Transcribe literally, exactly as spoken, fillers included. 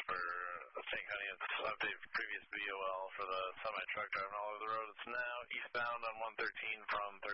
for Saint County. It's update previous V O L for the semi-truck driving all over the road. It's now eastbound on one thirteen from